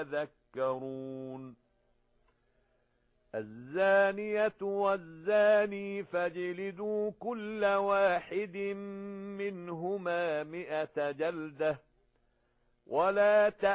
يتذكرون الزانية والزاني فاجلدوا كل واحد منهما 100 جلدة ولا